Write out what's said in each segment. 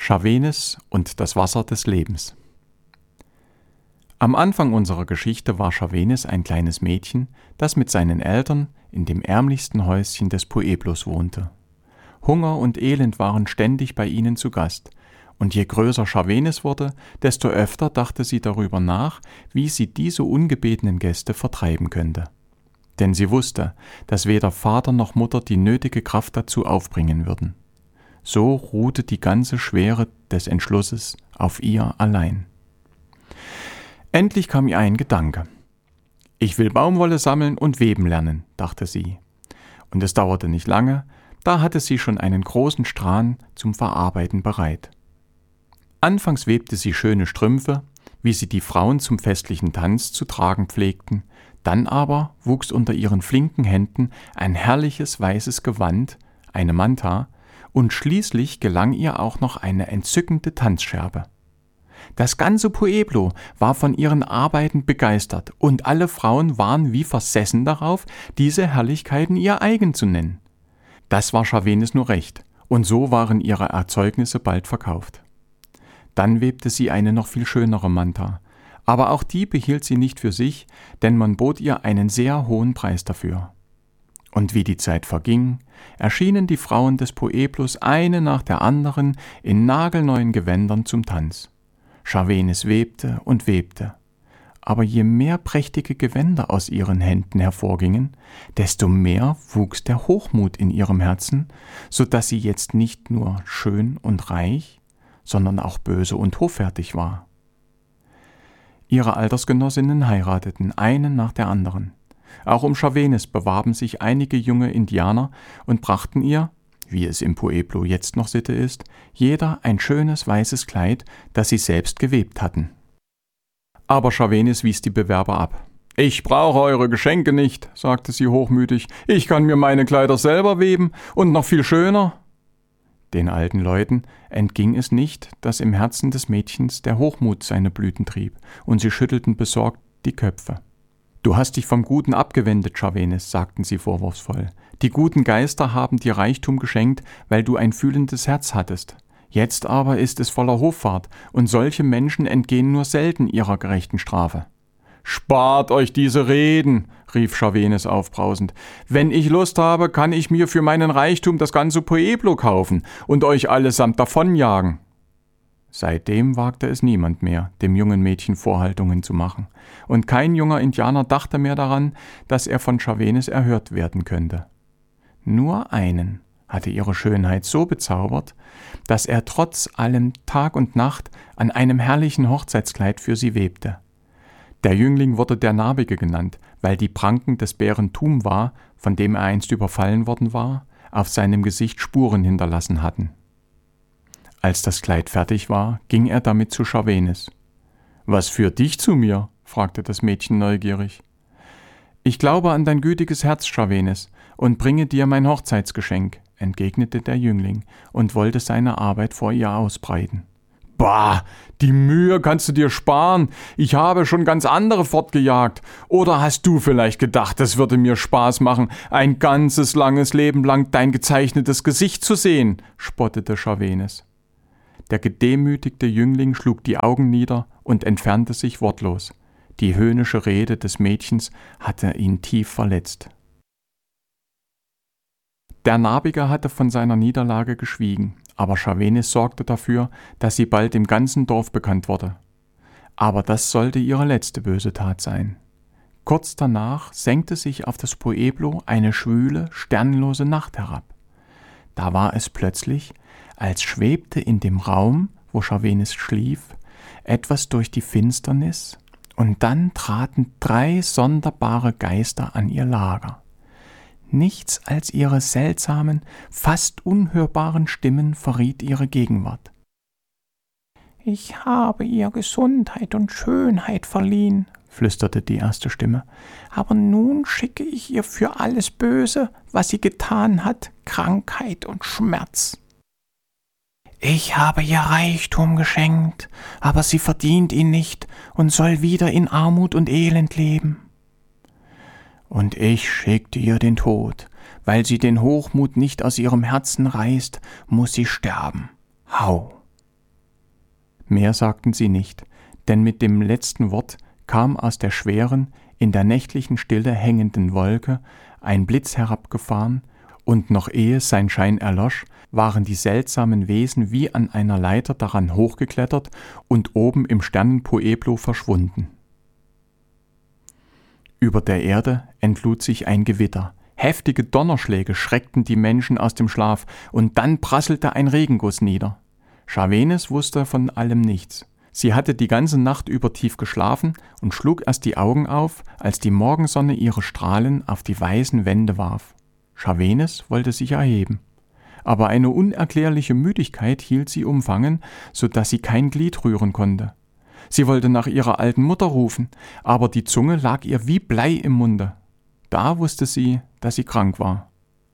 Scharwenes und das Wasser des Lebens. Am Anfang unserer Geschichte war Scharwenes ein kleines Mädchen, das mit seinen Eltern in dem ärmlichsten Häuschen des Pueblos wohnte. Hunger und Elend waren ständig bei ihnen zu Gast, und je größer Scharwenes wurde, desto öfter dachte sie darüber nach, wie sie diese ungebetenen Gäste vertreiben könnte. Denn sie wusste, dass weder Vater noch Mutter die nötige Kraft dazu aufbringen würden. So ruhte die ganze Schwere des Entschlusses auf ihr allein. Endlich kam ihr ein Gedanke. Ich will Baumwolle sammeln und weben lernen, dachte sie. Und es dauerte nicht lange, da hatte sie schon einen großen Strang zum Verarbeiten bereit. Anfangs webte sie schöne Strümpfe, wie sie die Frauen zum festlichen Tanz zu tragen pflegten, dann aber wuchs unter ihren flinken Händen ein herrliches weißes Gewand, eine Manta, und schließlich gelang ihr auch noch eine entzückende Tanzscherbe. Das ganze Pueblo war von ihren Arbeiten begeistert und alle Frauen waren wie versessen darauf, diese Herrlichkeiten ihr eigen zu nennen. Das war Scharwenes nur recht, und so waren ihre Erzeugnisse bald verkauft. Dann webte sie eine noch viel schönere Manta, aber auch die behielt sie nicht für sich, denn man bot ihr einen sehr hohen Preis dafür. Und wie die Zeit verging, erschienen die Frauen des Pueblos eine nach der anderen in nagelneuen Gewändern zum Tanz. Scharwenes webte und webte, aber je mehr prächtige Gewänder aus ihren Händen hervorgingen, desto mehr wuchs der Hochmut in ihrem Herzen, so dass sie jetzt nicht nur schön und reich, sondern auch böse und hoffärtig war. Ihre Altersgenossinnen heirateten, eine nach der anderen. Auch um Scharwenes bewarben sich einige junge Indianer und brachten ihr, wie es im Pueblo jetzt noch Sitte ist, jeder ein schönes weißes Kleid, das sie selbst gewebt hatten. Aber Scharwenes wies die Bewerber ab. »Ich brauche eure Geschenke nicht«, sagte sie hochmütig. »Ich kann mir meine Kleider selber weben und noch viel schöner.« Den alten Leuten entging es nicht, dass im Herzen des Mädchens der Hochmut seine Blüten trieb, und sie schüttelten besorgt die Köpfe. »Du hast dich vom Guten abgewendet, Scharwenes«, sagten sie vorwurfsvoll. »Die guten Geister haben dir Reichtum geschenkt, weil du ein fühlendes Herz hattest. Jetzt aber ist es voller Hoffart, und solche Menschen entgehen nur selten ihrer gerechten Strafe.« »Spart euch diese Reden«, rief Scharwenes aufbrausend. »Wenn ich Lust habe, kann ich mir für meinen Reichtum das ganze Pueblo kaufen und euch allesamt davonjagen.« Seitdem wagte es niemand mehr, dem jungen Mädchen Vorhaltungen zu machen, und kein junger Indianer dachte mehr daran, dass er von Scharwenes erhört werden könnte. Nur einen hatte ihre Schönheit so bezaubert, dass er trotz allem Tag und Nacht an einem herrlichen Hochzeitskleid für sie webte. Der Jüngling wurde der Narbige genannt, weil die Pranken des Bären Tumwa, von dem er einst überfallen worden war, auf seinem Gesicht Spuren hinterlassen hatten. Als das Kleid fertig war, ging er damit zu Scharwenes. »Was führt dich zu mir?« fragte das Mädchen neugierig. »Ich glaube an dein gütiges Herz, Scharwenes, und bringe dir mein Hochzeitsgeschenk«, entgegnete der Jüngling und wollte seine Arbeit vor ihr ausbreiten. »Bah, die Mühe kannst du dir sparen. Ich habe schon ganz andere fortgejagt. Oder hast du vielleicht gedacht, es würde mir Spaß machen, ein ganzes langes Leben lang dein gezeichnetes Gesicht zu sehen?« spottete Scharwenes. Der gedemütigte Jüngling schlug die Augen nieder und entfernte sich wortlos. Die höhnische Rede des Mädchens hatte ihn tief verletzt. Der Narbige hatte von seiner Niederlage geschwiegen, aber Scharwenes sorgte dafür, dass sie bald im ganzen Dorf bekannt wurde. Aber das sollte ihre letzte böse Tat sein. Kurz danach senkte sich auf das Pueblo eine schwüle, sternlose Nacht herab. Da war es plötzlich, als schwebte in dem Raum, wo Scharwenes schlief, etwas durch die Finsternis, und dann traten 3 sonderbare Geister an ihr Lager. Nichts als ihre seltsamen, fast unhörbaren Stimmen verriet ihre Gegenwart. »Ich habe ihr Gesundheit und Schönheit verliehen«, flüsterte die erste Stimme, »aber nun schicke ich ihr für alles Böse, was sie getan hat, Krankheit und Schmerz. Ich habe ihr Reichtum geschenkt, aber sie verdient ihn nicht und soll wieder in Armut und Elend leben. Und ich schickte ihr den Tod, weil sie den Hochmut nicht aus ihrem Herzen reißt, muss sie sterben. Hau!« Mehr sagten sie nicht, denn mit dem letzten Wort kam aus der schweren, in der nächtlichen Stille hängenden Wolke ein Blitz herabgefahren, und noch ehe sein Schein erlosch, waren die seltsamen Wesen wie an einer Leiter daran hochgeklettert und oben im Sternenpueblo verschwunden. Über der Erde entlud sich ein Gewitter. Heftige Donnerschläge schreckten die Menschen aus dem Schlaf, und dann prasselte ein Regenguss nieder. Scharvenes wusste von allem nichts. Sie hatte die ganze Nacht über tief geschlafen und schlug erst die Augen auf, als die Morgensonne ihre Strahlen auf die weißen Wände warf. Scharvenes wollte sich erheben. Aber eine unerklärliche Müdigkeit hielt sie umfangen, so dass sie kein Glied rühren konnte. Sie wollte nach ihrer alten Mutter rufen, aber die Zunge lag ihr wie Blei im Munde. Da wusste sie, dass sie krank war.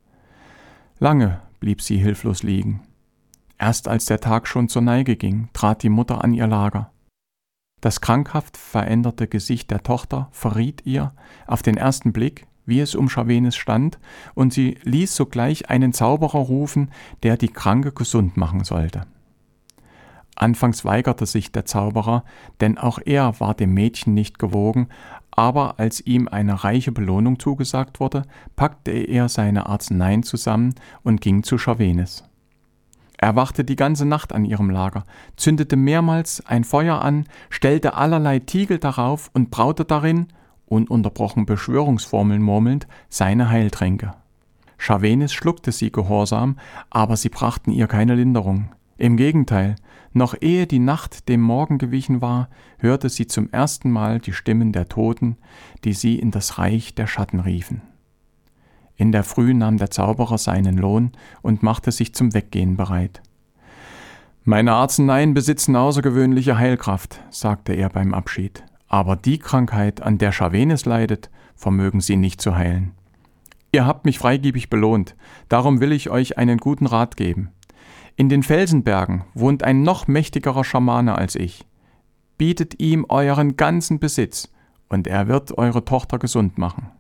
Lange blieb sie hilflos liegen. Erst als der Tag schon zur Neige ging, trat die Mutter an ihr Lager. Das krankhaft veränderte Gesicht der Tochter verriet ihr auf den ersten Blick, wie es um Scharvenes stand, und sie ließ sogleich einen Zauberer rufen, der die Kranke gesund machen sollte. Anfangs weigerte sich der Zauberer, denn auch er war dem Mädchen nicht gewogen, aber als ihm eine reiche Belohnung zugesagt wurde, packte er seine Arzneien zusammen und ging zu Scharvenes. Er wachte die ganze Nacht an ihrem Lager, zündete mehrmals ein Feuer an, stellte allerlei Tiegel darauf und braute darin, ununterbrochen Beschwörungsformeln murmelnd, seine Heiltränke. Scharvenes schluckte sie gehorsam, aber sie brachten ihr keine Linderung. Im Gegenteil, noch ehe die Nacht dem Morgen gewichen war, hörte sie zum ersten Mal die Stimmen der Toten, die sie in das Reich der Schatten riefen. In der Früh nahm der Zauberer seinen Lohn und machte sich zum Weggehen bereit. »Meine Arzneien besitzen außergewöhnliche Heilkraft«, sagte er beim Abschied. »Aber die Krankheit, an der Scharvenes leidet, vermögen sie nicht zu heilen. Ihr habt mich freigebig belohnt, darum will ich euch einen guten Rat geben. In den Felsenbergen wohnt ein noch mächtigerer Schamane als ich. Bietet ihm euren ganzen Besitz, und er wird eure Tochter gesund machen.«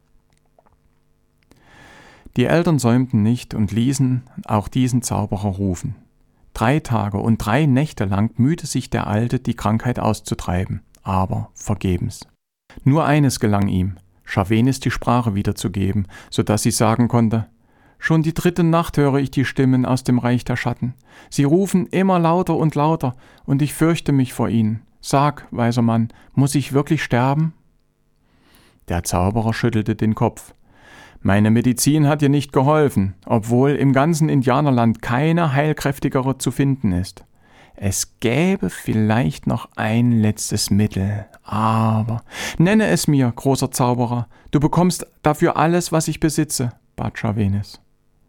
Die Eltern säumten nicht und ließen auch diesen Zauberer rufen. 3 Tage und 3 Nächte lang mühte sich der Alte, die Krankheit auszutreiben, aber vergebens. Nur eines gelang ihm, Scharvenes die Sprache wiederzugeben, so dass sie sagen konnte: »Schon die 3. Nacht höre ich die Stimmen aus dem Reich der Schatten. Sie rufen immer lauter und lauter, und ich fürchte mich vor ihnen. Sag, weiser Mann, muss ich wirklich sterben?« Der Zauberer schüttelte den Kopf. »Meine Medizin hat dir nicht geholfen, obwohl im ganzen Indianerland keine heilkräftigere zu finden ist. Es gäbe vielleicht noch ein letztes Mittel, aber nenne es mir, großer Zauberer, du bekommst dafür alles, was ich besitze«, bat Scharvenes.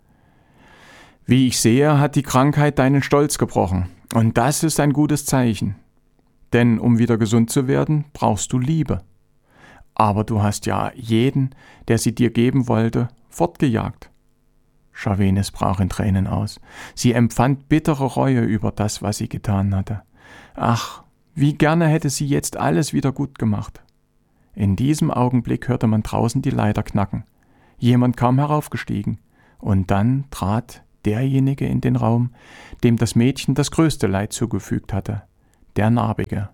»Wie ich sehe, hat die Krankheit deinen Stolz gebrochen, und das ist ein gutes Zeichen. Denn um wieder gesund zu werden, brauchst du Liebe. Aber du hast ja jeden, der sie dir geben wollte, fortgejagt.« Scharvenes brach in Tränen aus. Sie empfand bittere Reue über das, was sie getan hatte. Ach, wie gerne hätte sie jetzt alles wieder gut gemacht. In diesem Augenblick hörte man draußen die Leiter knacken. Jemand kam heraufgestiegen, und dann trat derjenige in den Raum, dem das Mädchen das größte Leid zugefügt hatte, der Narbige.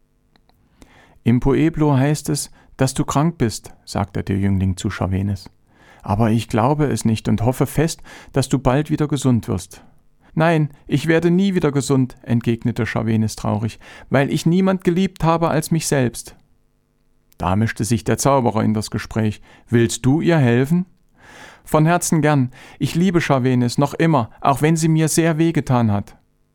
»Im Pueblo heißt es, dass du krank bist«, sagte der Jüngling zu Scharvenes. »Aber ich glaube es nicht und hoffe fest, dass du bald wieder gesund wirst.« »Nein, ich werde nie wieder gesund«, entgegnete Scharvenes traurig, »weil ich niemand geliebt habe als mich selbst.« Da mischte sich der Zauberer in das Gespräch. »Willst du ihr helfen?« »Von Herzen gern. Ich liebe Scharvenes noch immer, auch wenn sie mir sehr wehgetan hat.«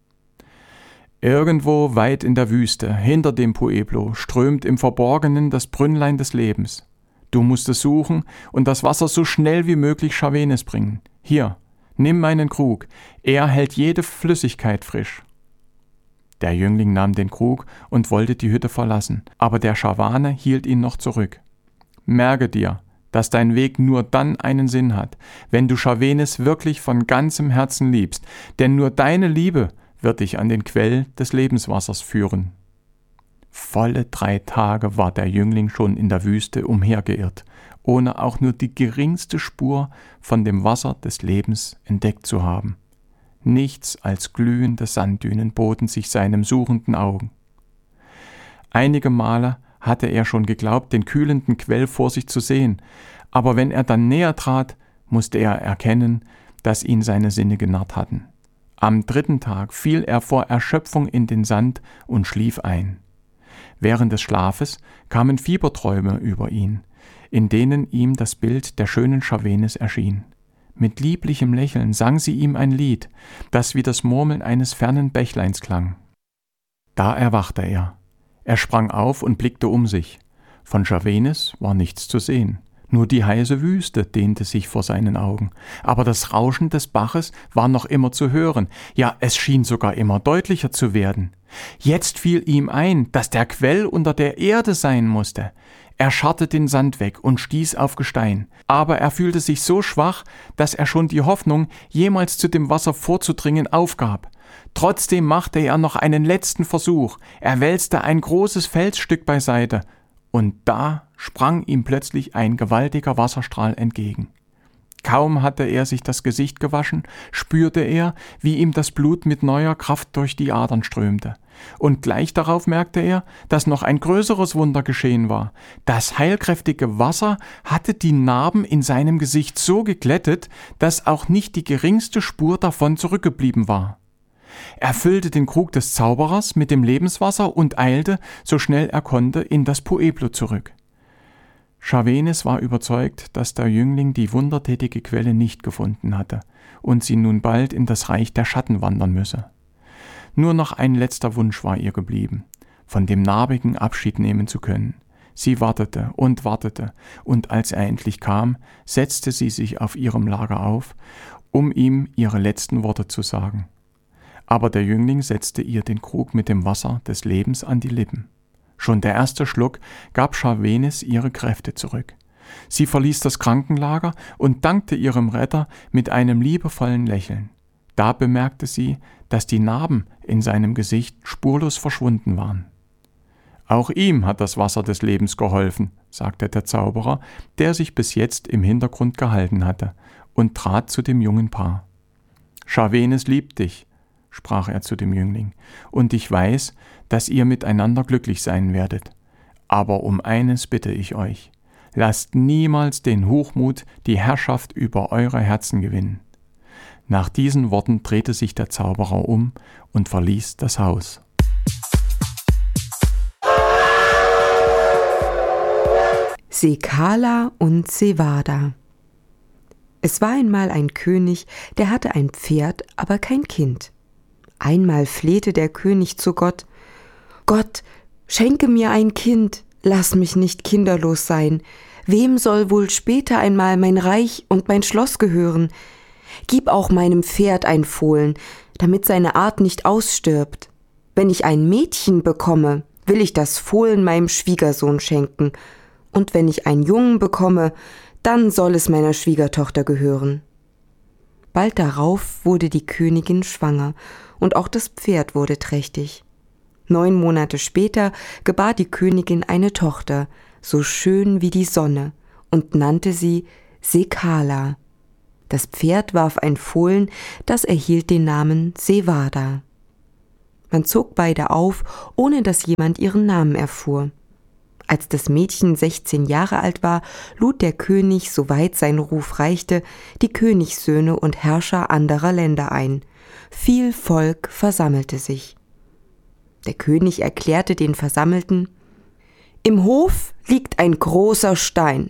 Irgendwo weit in der Wüste, hinter dem Pueblo, strömt im Verborgenen das Brünnlein des Lebens. Du musst es suchen und das Wasser so schnell wie möglich Scharvenes bringen. Hier, nimm meinen Krug, er hält jede Flüssigkeit frisch. Der Jüngling nahm den Krug und wollte die Hütte verlassen, aber der Scharvane hielt ihn noch zurück. »Merke dir, dass dein Weg nur dann einen Sinn hat, wenn du Scharvenes wirklich von ganzem Herzen liebst, denn nur deine Liebe wird dich an den Quell des Lebenswassers führen.« Volle 3 Tage war der Jüngling schon in der Wüste umhergeirrt, ohne auch nur die geringste Spur von dem Wasser des Lebens entdeckt zu haben. Nichts als glühende Sanddünen boten sich seinem suchenden Augen. Einige Male hatte er schon geglaubt, den kühlenden Quell vor sich zu sehen, aber wenn er dann näher trat, musste er erkennen, dass ihn seine Sinne genarrt hatten. Am 3. Tag fiel er vor Erschöpfung in den Sand und schlief ein. Während des Schlafes kamen Fieberträume über ihn, in denen ihm das Bild der schönen Schawenes erschien. Mit lieblichem Lächeln sang sie ihm ein Lied, das wie das Murmeln eines fernen Bächleins klang. Da erwachte er. Er sprang auf und blickte um sich. Von Schawenes war nichts zu sehen. Nur die heiße Wüste dehnte sich vor seinen Augen. Aber das Rauschen des Baches war noch immer zu hören. Ja, es schien sogar immer deutlicher zu werden. Jetzt fiel ihm ein, dass der Quell unter der Erde sein musste. Er scharrte den Sand weg und stieß auf Gestein. Aber er fühlte sich so schwach, dass er schon die Hoffnung, jemals zu dem Wasser vorzudringen, aufgab. Trotzdem machte er noch einen letzten Versuch. Er wälzte ein großes Felsstück beiseite. Und da sprang ihm plötzlich ein gewaltiger Wasserstrahl entgegen. Kaum hatte er sich das Gesicht gewaschen, spürte er, wie ihm das Blut mit neuer Kraft durch die Adern strömte. Und gleich darauf merkte er, dass noch ein größeres Wunder geschehen war. Das heilkräftige Wasser hatte die Narben in seinem Gesicht so geglättet, dass auch nicht die geringste Spur davon zurückgeblieben war. Er füllte den Krug des Zauberers mit dem Lebenswasser und eilte, so schnell er konnte, in das Pueblo zurück. Schawenes war überzeugt, dass der Jüngling die wundertätige Quelle nicht gefunden hatte und sie nun bald in das Reich der Schatten wandern müsse. Nur noch ein letzter Wunsch war ihr geblieben, von dem Narbigen Abschied nehmen zu können. Sie wartete, und als er endlich kam, setzte sie sich auf ihrem Lager auf, um ihm ihre letzten Worte zu sagen. Aber der Jüngling setzte ihr den Krug mit dem Wasser des Lebens an die Lippen. Schon der erste Schluck gab Schawenes ihre Kräfte zurück. Sie verließ das Krankenlager und dankte ihrem Retter mit einem liebevollen Lächeln. Da bemerkte sie, dass die Narben in seinem Gesicht spurlos verschwunden waren. »Auch ihm hat das Wasser des Lebens geholfen«, sagte der Zauberer, der sich bis jetzt im Hintergrund gehalten hatte, und trat zu dem jungen Paar. »Schawenes liebt dich«, sprach er zu dem Jüngling, »und ich weiß, dass ihr miteinander glücklich sein werdet. Aber um eines bitte ich euch, lasst niemals den Hochmut die Herrschaft über eure Herzen gewinnen.« Nach diesen Worten drehte sich der Zauberer um und verließ das Haus. Sekala und Sevada. Es war einmal ein König, der hatte ein Pferd, aber kein Kind. Einmal flehte der König zu Gott: »Gott, schenke mir ein Kind, lass mich nicht kinderlos sein. Wem soll wohl später einmal mein Reich und mein Schloss gehören? Gib auch meinem Pferd ein Fohlen, damit seine Art nicht ausstirbt. Wenn ich ein Mädchen bekomme, will ich das Fohlen meinem Schwiegersohn schenken. Und wenn ich einen Jungen bekomme, dann soll es meiner Schwiegertochter gehören.« Bald darauf wurde die Königin schwanger, und auch das Pferd wurde trächtig. 9 Monate später gebar die Königin eine Tochter, so schön wie die Sonne, und nannte sie Sekala. Das Pferd warf ein Fohlen, das erhielt den Namen Sevada. Man zog beide auf, ohne dass jemand ihren Namen erfuhr. Als das Mädchen 16 Jahre alt war, lud der König, soweit sein Ruf reichte, die Königssöhne und Herrscher anderer Länder ein. Viel Volk versammelte sich. Der König erklärte den Versammelten: »Im Hof liegt ein großer Stein.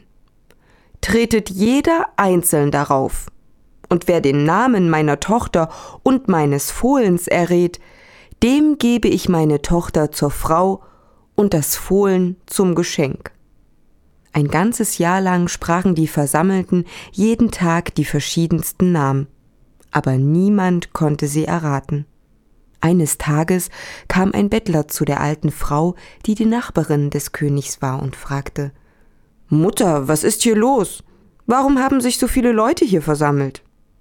Tretet jeder einzeln darauf. Und wer den Namen meiner Tochter und meines Fohlens errät, dem gebe ich meine Tochter zur Frau und das Fohlen zum Geschenk.« Ein ganzes Jahr lang sprachen die Versammelten jeden Tag die verschiedensten Namen, aber niemand konnte sie erraten. Eines Tages kam ein Bettler zu der alten Frau, die die Nachbarin des Königs war, und fragte: »Mutter, was ist hier los? Warum haben sich so viele Leute hier versammelt?«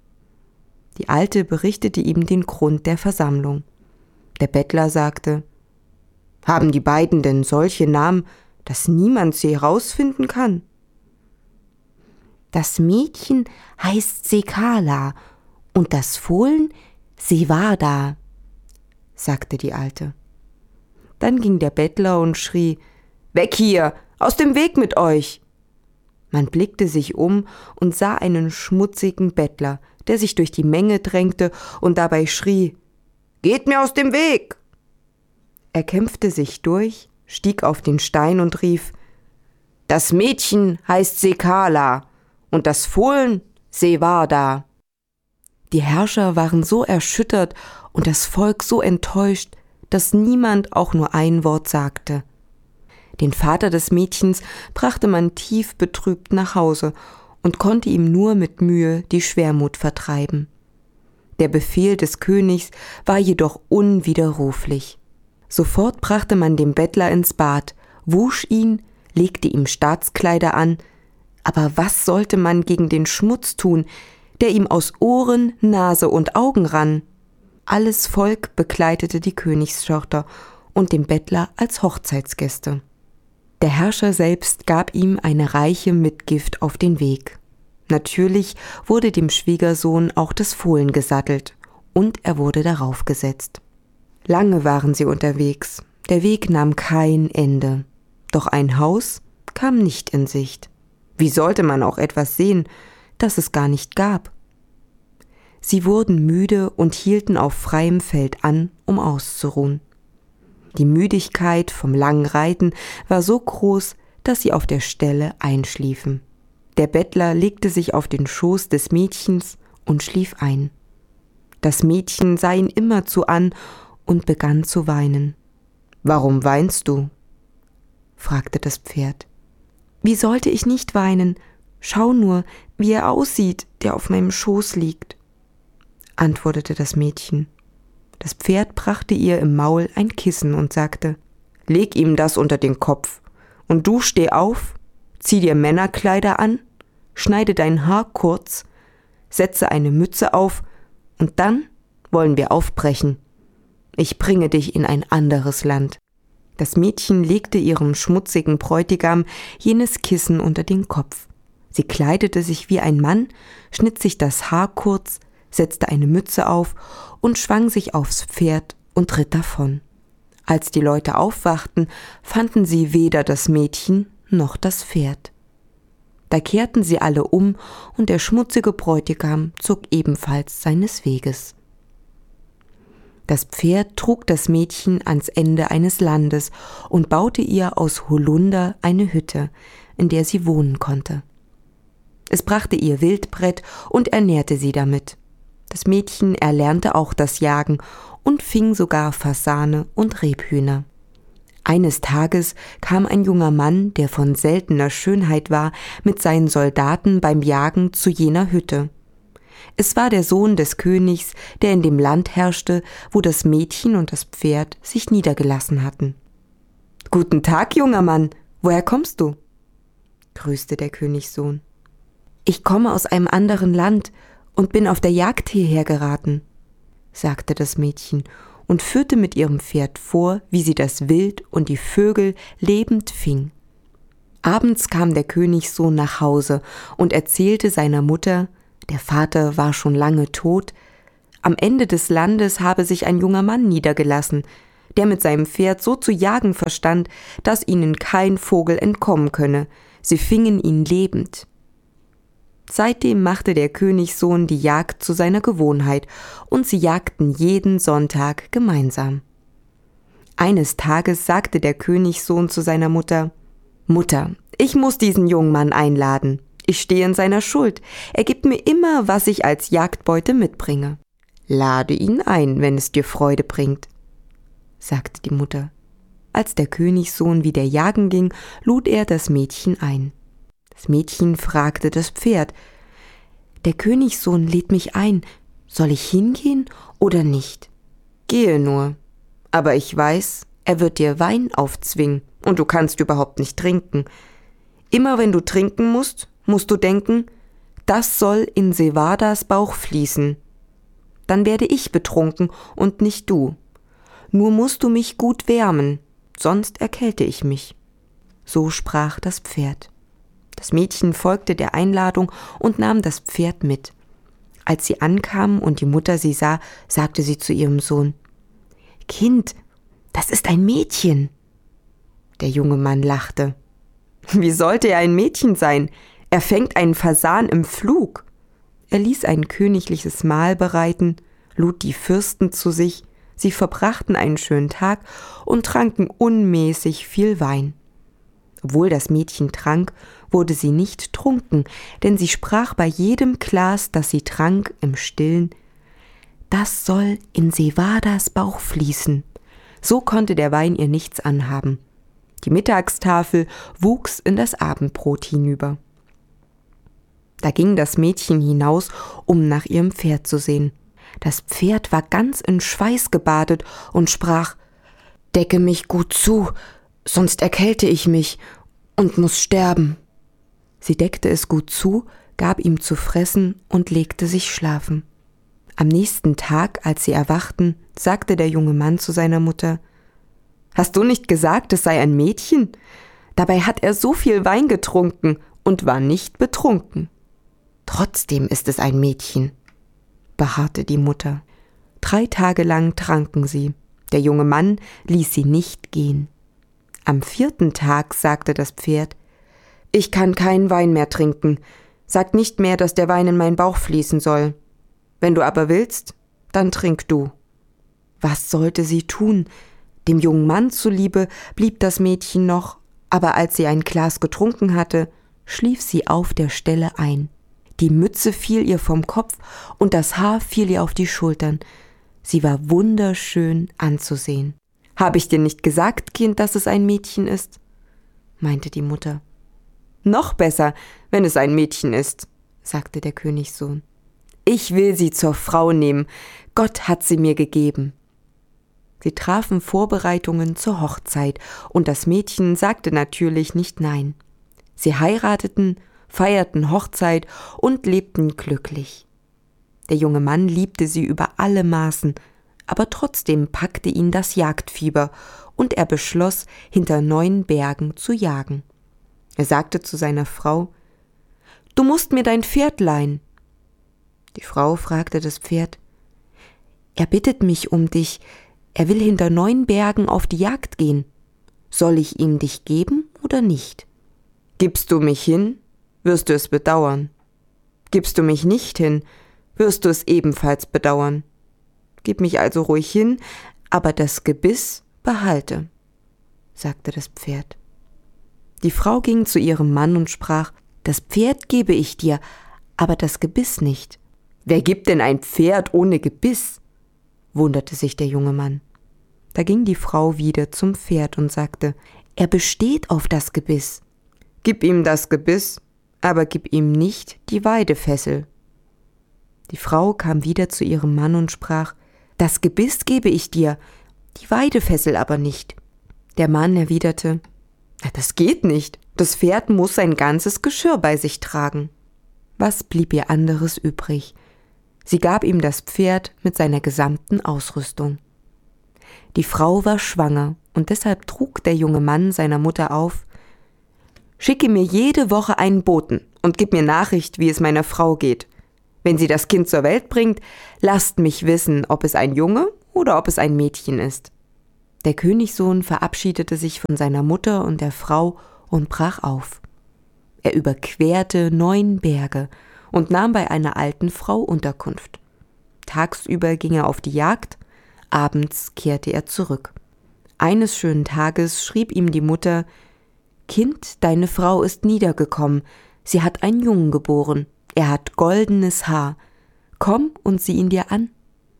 Die Alte berichtete ihm den Grund der Versammlung. Der Bettler sagte: »Haben die beiden denn solche Namen, dass niemand sie herausfinden kann?« »Das Mädchen heißt Sekala und das Fohlen »Sie war da«, sagte die Alte. Dann ging der Bettler und schrie, »Weg hier, aus dem Weg mit euch!« Man blickte sich um und sah einen schmutzigen Bettler, der sich durch die Menge drängte und dabei schrie, »Geht mir aus dem Weg!« Er kämpfte sich durch, stieg auf den Stein und rief, »Das Mädchen heißt Sekala und das Fohlen Sevada.« Die Herrscher waren so erschüttert und das Volk so enttäuscht, dass niemand auch nur ein Wort sagte. Den Vater des Mädchens brachte man tief betrübt nach Hause und konnte ihm nur mit Mühe die Schwermut vertreiben. Der Befehl des Königs war jedoch unwiderruflich. Sofort brachte man den Bettler ins Bad, wusch ihn, legte ihm Staatskleider an, aber was sollte man gegen den Schmutz tun, der ihm aus Ohren, Nase und Augen rann? Alles Volk begleitete die Königstochter und den Bettler als Hochzeitsgäste. Der Herrscher selbst gab ihm eine reiche Mitgift auf den Weg. Natürlich wurde dem Schwiegersohn auch das Fohlen gesattelt und er wurde darauf gesetzt. Lange waren sie unterwegs, der Weg nahm kein Ende, doch ein Haus kam nicht in Sicht. Wie sollte man auch etwas sehen, das es gar nicht gab? Sie wurden müde und hielten auf freiem Feld an, um auszuruhen. Die Müdigkeit vom langen Reiten war so groß, dass sie auf der Stelle einschliefen. Der Bettler legte sich auf den Schoß des Mädchens und schlief ein. Das Mädchen sah ihn immerzu an und begann zu weinen. »Warum weinst du?« fragte das Pferd. »Wie sollte ich nicht weinen? Schau nur, wie er aussieht, der auf meinem Schoß liegt«, antwortete das Mädchen. Das Pferd brachte ihr im Maul ein Kissen und sagte, »Leg ihm das unter den Kopf, und du steh auf, zieh dir Männerkleider an, schneide dein Haar kurz, setze eine Mütze auf, und dann wollen wir aufbrechen. Ich bringe dich in ein anderes Land.« Das Mädchen legte ihrem schmutzigen Bräutigam jenes Kissen unter den Kopf. Sie kleidete sich wie ein Mann, schnitt sich das Haar kurz, setzte eine Mütze auf und schwang sich aufs Pferd und ritt davon. Als die Leute aufwachten, fanden sie weder das Mädchen noch das Pferd. Da kehrten sie alle um und der schmutzige Bräutigam zog ebenfalls seines Weges. Das Pferd trug das Mädchen ans Ende eines Landes und baute ihr aus Holunder eine Hütte, in der sie wohnen konnte. Es brachte ihr Wildbret und ernährte sie damit. Das Mädchen erlernte auch das Jagen und fing sogar Fasane und Rebhühner. Eines Tages kam ein junger Mann, der von seltener Schönheit war, mit seinen Soldaten beim Jagen zu jener Hütte. Es war der Sohn des Königs, der in dem Land herrschte, wo das Mädchen und das Pferd sich niedergelassen hatten. »Guten Tag, junger Mann, woher kommst du?« grüßte der Königssohn. »Ich komme aus einem anderen Land und bin auf der Jagd hierher geraten«, sagte das Mädchen und führte mit ihrem Pferd vor, wie sie das Wild und die Vögel lebend fing. Abends kam der Königssohn nach Hause und erzählte seiner Mutter, der Vater war schon lange tot, am Ende des Landes habe sich ein junger Mann niedergelassen, der mit seinem Pferd so zu jagen verstand, dass ihnen kein Vogel entkommen könne, sie fingen ihn lebend. Seitdem machte der Königssohn die Jagd zu seiner Gewohnheit und sie jagten jeden Sonntag gemeinsam. Eines Tages sagte der Königssohn zu seiner Mutter, »Mutter, ich muss diesen jungen Mann einladen. Ich stehe in seiner Schuld. Er gibt mir immer, was ich als Jagdbeute mitbringe. Lade ihn ein, wenn es dir Freude bringt«, sagte die Mutter. Als der Königssohn wieder jagen ging, lud er das Mädchen ein. Das Mädchen fragte das Pferd, »Der Königssohn lädt mich ein, soll ich hingehen oder nicht?« »Gehe nur, aber ich weiß, er wird dir Wein aufzwingen und du kannst überhaupt nicht trinken. Immer wenn du trinken musst, musst du denken, das soll in Sevadas Bauch fließen. Dann werde ich betrunken und nicht du. Nur musst du mich gut wärmen, sonst erkälte ich mich.« So sprach das Pferd. Das Mädchen folgte der Einladung und nahm das Pferd mit. Als sie ankamen und die Mutter sie sah, sagte sie zu ihrem Sohn: »Kind, das ist ein Mädchen.« Der junge Mann lachte. »Wie sollte er ein Mädchen sein? Er fängt einen Fasan im Flug.« Er ließ ein königliches Mahl bereiten, lud die Fürsten zu sich, sie verbrachten einen schönen Tag und tranken unmäßig viel Wein. Obwohl das Mädchen trank, wurde sie nicht trunken, denn sie sprach bei jedem Glas, das sie trank, im Stillen: »Das soll in Sevadas Bauch fließen.« So konnte der Wein ihr nichts anhaben. Die Mittagstafel wuchs in das Abendbrot hinüber. Da ging das Mädchen hinaus, um nach ihrem Pferd zu sehen. Das Pferd war ganz in Schweiß gebadet und sprach: »Decke mich gut zu, sonst erkälte ich mich und muss sterben.« Sie deckte es gut zu, gab ihm zu fressen und legte sich schlafen. Am nächsten Tag, als sie erwachten, sagte der junge Mann zu seiner Mutter: »Hast du nicht gesagt, es sei ein Mädchen? Dabei hat er so viel Wein getrunken und war nicht betrunken.« »Trotzdem ist es ein Mädchen«, beharrte die Mutter. 3 Tage lang tranken sie. Der junge Mann ließ sie nicht gehen. Am 4. Tag sagte das Pferd: »Ich kann keinen Wein mehr trinken. Sag nicht mehr, dass der Wein in meinen Bauch fließen soll. Wenn du aber willst, dann trink du.« Was sollte sie tun? Dem jungen Mann zuliebe blieb das Mädchen noch, aber als sie ein Glas getrunken hatte, schlief sie auf der Stelle ein. Die Mütze fiel ihr vom Kopf und das Haar fiel ihr auf die Schultern. Sie war wunderschön anzusehen. »Habe ich dir nicht gesagt, Kind, dass es ein Mädchen ist?« meinte die Mutter. »Noch besser, wenn es ein Mädchen ist«, sagte der Königssohn. »Ich will sie zur Frau nehmen. Gott hat sie mir gegeben.« Sie trafen Vorbereitungen zur Hochzeit, und das Mädchen sagte natürlich nicht nein. Sie heirateten, feierten Hochzeit und lebten glücklich. Der junge Mann liebte sie über alle Maßen, aber trotzdem packte ihn das Jagdfieber, und er beschloss, hinter 9 Bergen zu jagen. Er sagte zu seiner Frau: »Du musst mir dein Pferd leihen.« Die Frau fragte das Pferd: »Er bittet mich um dich. Er will hinter 9 Bergen auf die Jagd gehen. Soll ich ihm dich geben oder nicht? Gibst du mich hin, wirst du es bedauern. Gibst du mich nicht hin, wirst du es ebenfalls bedauern. Gib mich also ruhig hin, aber das Gebiss behalte«, sagte das Pferd. Die Frau ging zu ihrem Mann und sprach: »Das Pferd gebe ich dir, aber das Gebiss nicht.« »Wer gibt denn ein Pferd ohne Gebiss?«, wunderte sich der junge Mann. Da ging die Frau wieder zum Pferd und sagte: »Er besteht auf das Gebiss.« »Gib ihm das Gebiss, aber gib ihm nicht die Weidefessel.« Die Frau kam wieder zu ihrem Mann und sprach: »Das Gebiss gebe ich dir, die Weidefessel aber nicht.« Der Mann erwiderte: »Das geht nicht. Das Pferd muss sein ganzes Geschirr bei sich tragen.« Was blieb ihr anderes übrig? Sie gab ihm das Pferd mit seiner gesamten Ausrüstung. Die Frau war schwanger, und deshalb trug der junge Mann seiner Mutter auf: »Schicke mir jede Woche einen Boten und gib mir Nachricht, wie es meiner Frau geht. Wenn sie das Kind zur Welt bringt, lasst mich wissen, ob es ein Junge oder ob es ein Mädchen ist.« Der Königssohn verabschiedete sich von seiner Mutter und der Frau und brach auf. Er überquerte 9 Berge und nahm bei einer alten Frau Unterkunft. Tagsüber ging er auf die Jagd, abends kehrte er zurück. Eines schönen Tages schrieb ihm die Mutter: »Kind, deine Frau ist niedergekommen, sie hat einen Jungen geboren, er hat goldenes Haar, komm und sieh ihn dir an.«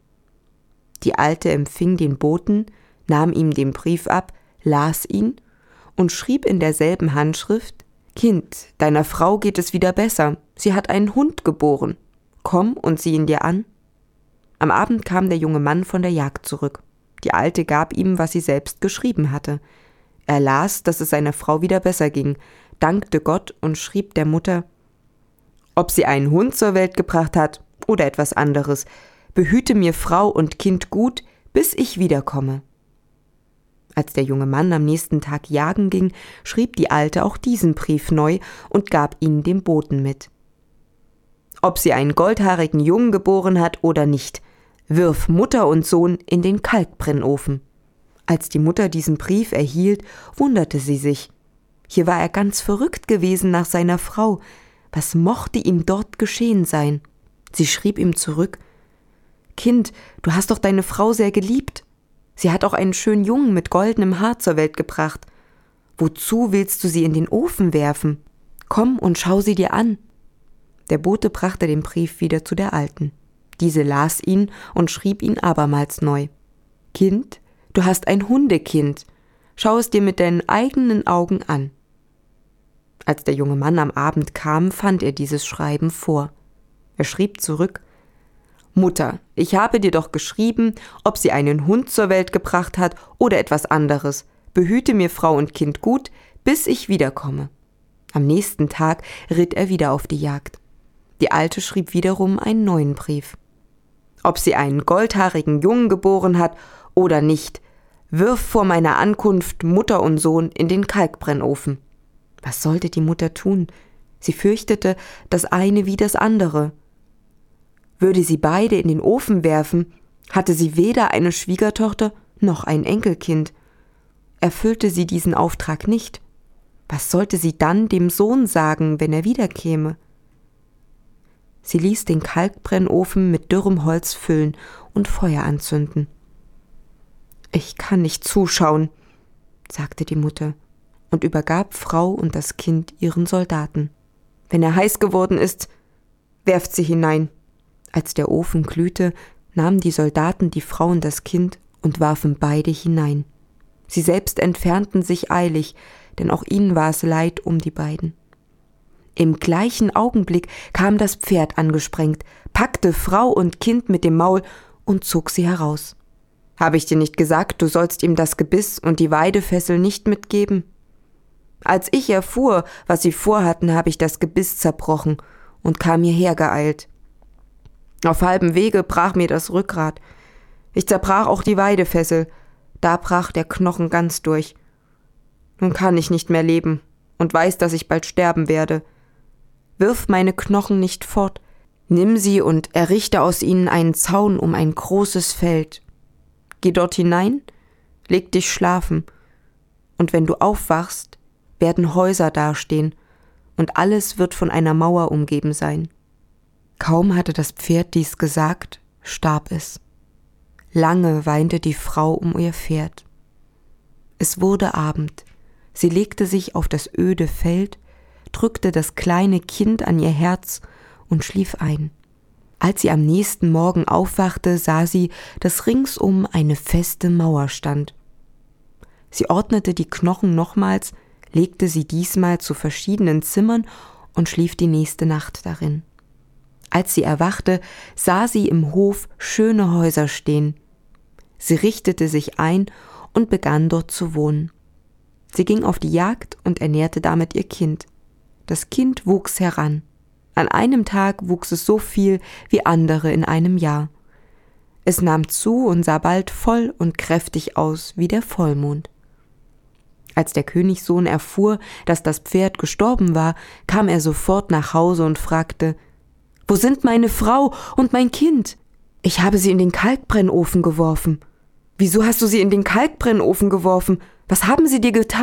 Die Alte empfing den Boten, nahm ihm den Brief ab, las ihn und schrieb in derselben Handschrift: »Kind, deiner Frau geht es wieder besser, sie hat einen Hund geboren, komm und sieh ihn dir an.« Am Abend kam der junge Mann von der Jagd zurück. Die Alte gab ihm, was sie selbst geschrieben hatte. Er las, dass es seiner Frau wieder besser ging, dankte Gott und schrieb der Mutter: »Ob sie einen Hund zur Welt gebracht hat oder etwas anderes, behüte mir Frau und Kind gut, bis ich wiederkomme.« Als der junge Mann am nächsten Tag jagen ging, schrieb die Alte auch diesen Brief neu und gab ihn dem Boten mit. ob sie einen goldhaarigen Jungen geboren hat oder nicht. Wirf Mutter und Sohn in den Kalkbrennofen. Als die Mutter diesen Brief erhielt, wunderte sie sich. Hier war er ganz verrückt gewesen nach seiner Frau. Was mochte ihm dort geschehen sein? Sie schrieb ihm zurück: »Kind, du hast doch deine Frau sehr geliebt. Sie hat auch einen schönen Jungen mit goldenem Haar zur Welt gebracht. Wozu willst du sie in den Ofen werfen? Komm und schau sie dir an.« Der Bote brachte den Brief wieder zu der Alten. Diese las ihn und schrieb ihn abermals neu. »Kind, du hast ein Hundekind. Schau es dir mit deinen eigenen Augen an.« Als der junge Mann am Abend kam, fand er dieses Schreiben vor. Er schrieb zurück: »Mutter, ich habe dir doch geschrieben, ob sie einen Hund zur Welt gebracht hat oder etwas anderes. Behüte mir Frau und Kind gut, bis ich wiederkomme.« Am nächsten Tag ritt er wieder auf die Jagd. Die Alte schrieb wiederum einen neuen Brief. »Ob sie einen goldhaarigen Jungen geboren hat oder nicht, wirf vor meiner Ankunft Mutter und Sohn in den Kalkbrennofen.« Was sollte die Mutter tun? Sie fürchtete das eine wie das andere. Würde sie beide in den Ofen werfen, hatte sie weder eine Schwiegertochter noch ein Enkelkind. Erfüllte sie diesen Auftrag nicht, was sollte sie dann dem Sohn sagen, wenn er wiederkäme? Sie ließ den Kalkbrennofen mit dürrem Holz füllen und Feuer anzünden. »Ich kann nicht zuschauen«, sagte die Mutter und übergab Frau und das Kind ihren Soldaten. »Wenn er heiß geworden ist, werft sie hinein.« Als der Ofen glühte, nahmen die Soldaten die Frau und das Kind und warfen beide hinein. Sie selbst entfernten sich eilig, denn auch ihnen war es leid um die beiden. Im gleichen Augenblick kam das Pferd angesprengt, packte Frau und Kind mit dem Maul und zog sie heraus. »Habe ich dir nicht gesagt, du sollst ihm das Gebiss und die Weidefessel nicht mitgeben? Als ich erfuhr, was sie vorhatten, habe ich das Gebiss zerbrochen und kam hierher geeilt. Auf halbem Wege brach mir das Rückgrat. Ich zerbrach auch die Weidefessel, da brach der Knochen ganz durch. Nun kann ich nicht mehr leben und weiß, dass ich bald sterben werde. Wirf meine Knochen nicht fort, nimm sie und errichte aus ihnen einen Zaun um ein großes Feld. Geh dort hinein, leg dich schlafen, und wenn du aufwachst, werden Häuser dastehen, und alles wird von einer Mauer umgeben sein.« Kaum hatte das Pferd dies gesagt, starb es. Lange weinte die Frau um ihr Pferd. Es wurde Abend. Sie legte sich auf das öde Feld, drückte das kleine Kind an ihr Herz und schlief ein. Als sie am nächsten Morgen aufwachte, sah sie, dass ringsum eine feste Mauer stand. Sie ordnete die Knochen nochmals, legte sie diesmal zu verschiedenen Zimmern und schlief die nächste Nacht darin. Als sie erwachte, sah sie im Hof schöne Häuser stehen. Sie richtete sich ein und begann dort zu wohnen. Sie ging auf die Jagd und ernährte damit ihr Kind. Das Kind wuchs heran. An einem Tag wuchs es so viel wie andere in einem Jahr. Es nahm zu und sah bald voll und kräftig aus wie der Vollmond. Als der Königssohn erfuhr, dass das Pferd gestorben war, kam er sofort nach Hause und fragte: »Wo sind meine Frau und mein Kind?« »Ich habe sie in den Kalkbrennofen geworfen.« »Wieso hast du sie in den Kalkbrennofen geworfen? Was haben sie dir getan?«